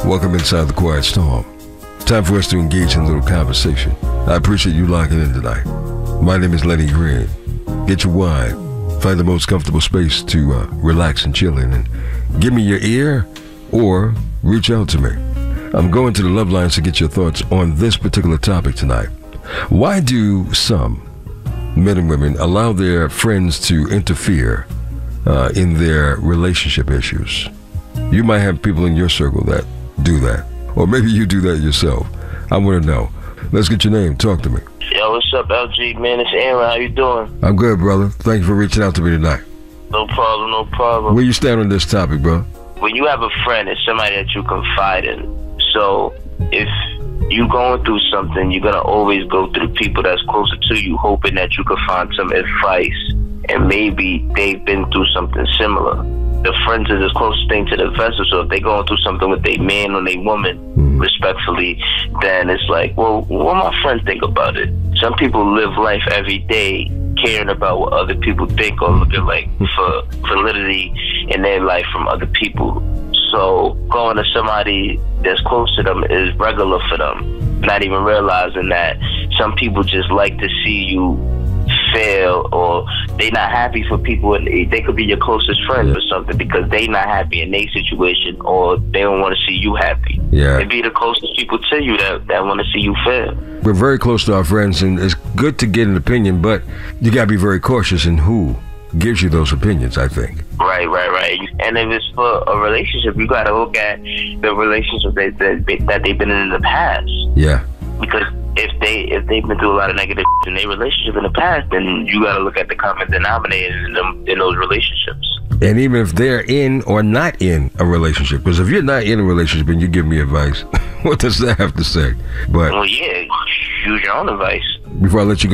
Welcome inside the Quiet Storm. Time for us to engage in a little conversation. I appreciate you locking in tonight. My name is Lenny Green. Get your wine. Find the most comfortable space to relax and chill in. And give me your ear or reach out to me. I'm going to the love lines to get your thoughts on this particular topic tonight. Why do some men and women allow their friends to interfere in their relationship issues? You might have people in your circle that do that. Or maybe you do that yourself. I want to know. Let's get your name. Talk to me. Yo, what's up, LG? Man, it's Aaron. How you doing? I'm good, brother. Thank you for reaching out to me tonight. No problem, no problem. Where you stand on this topic, bro? When you have a friend, it's somebody that you confide in. So if you going through something, you're going to always go to the people that's closer to you, hoping that you can find some advice. And maybe they've been through something similar. The friends is the closest thing to the vessel, so if they going through something with their man or their woman, respectfully, then it's like, well, what my friends think about it? Some people live life every day caring about what other people think or looking like for validity in their life from other people. So going to somebody that's close to them is regular for them, not even realizing that some people just like to see you fail, or they not happy for people, and they could be your closest friends or something because they not happy in their situation, or they don't want to see you happy. Yeah. They be the closest people to you that want to see you fail. We're very close to our friends, and it's good to get an opinion, but you got to be very cautious in who gives you those opinions, I think. Right. And if it's for a relationship, you got to look at the relationship that they've been in the past. Yeah. Because if they've been through a lot of negative in their relationship in the past, then you got to look at the common denominator in those relationships. And even if they're in or not in a relationship, because if you're not in a relationship and you give me advice, what does that have to say? But well, yeah, use your own advice. Before I let you go,